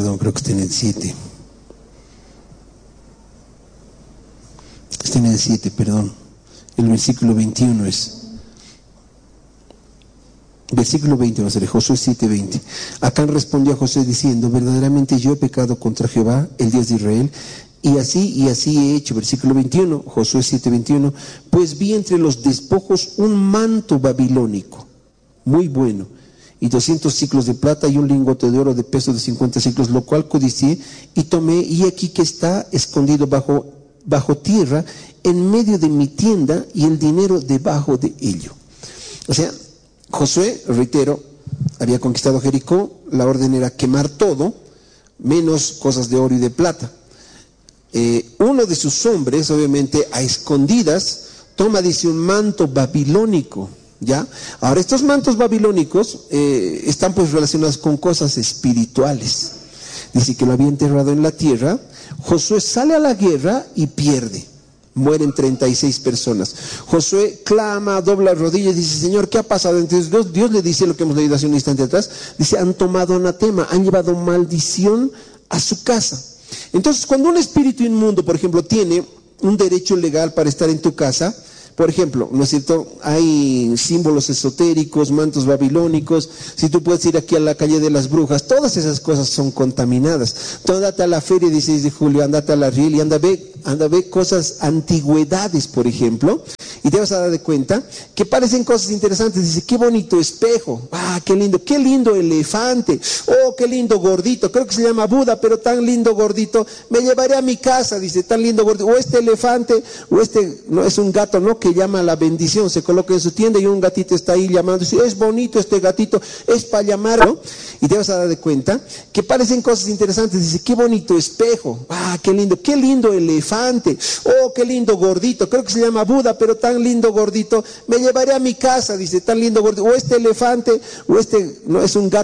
perdón, creo que está en el 7. Está en el 7, perdón. El versículo 21 es. Versículo 20 va a ser Josué 7:20. Acán respondió a José diciendo: verdaderamente yo he pecado contra Jehová, el Dios de Israel, y así he hecho. Versículo 21, Josué 7:21. Pues vi entre los despojos un manto babilónico, muy bueno, y 200 siclos de plata y un lingote de oro de peso de 50 siclos, lo cual codicié y tomé, y aquí que está escondido bajo tierra en medio de mi tienda, y el dinero debajo de ello. O sea, Josué, reitero, había conquistado Jericó. La orden era quemar todo, menos cosas de oro y de plata. Uno de sus hombres, obviamente a escondidas, toma, dice, un manto babilónico, ¿ya? Ahora, estos mantos babilónicos están pues relacionados con cosas espirituales. Dice que lo había enterrado en la tierra. Josué sale a la guerra y pierde. Mueren 36 personas. Josué clama, dobla rodillas y dice: Señor, ¿qué ha pasado? Entonces Dios le dice lo que hemos leído hace un instante atrás. Dice: han tomado anatema, han llevado maldición a su casa. Entonces, cuando un espíritu inmundo, por ejemplo, tiene un derecho legal para estar en tu casa, por ejemplo, ¿no es cierto? Hay símbolos esotéricos, mantos babilónicos. Si tú puedes ir aquí a la calle de las brujas, todas esas cosas son contaminadas. Tú andate a la feria 16 de julio, andate a la Riel y anda a ver cosas, antigüedades, por ejemplo, y te vas a dar de cuenta que parecen cosas interesantes. Dice: qué bonito espejo, qué lindo elefante, oh, qué lindo gordito, creo que se llama Buda, pero tan lindo gordito, me llevaré a mi casa, dice, tan lindo gordito, o este elefante, o este, no es un gato, ¿no?, que llama la bendición, se coloca en su tienda y un gatito está ahí llamando, dice: es bonito este gatito, es para llamar, ¿no? Y te vas a dar de cuenta que parecen cosas interesantes. Dice: qué bonito espejo, qué lindo elefante, oh, qué lindo gordito, creo que se llama Buda, pero tan lindo gordito, me llevaré a mi casa, dice, tan lindo gordito, o este elefante, o este, no es un gato.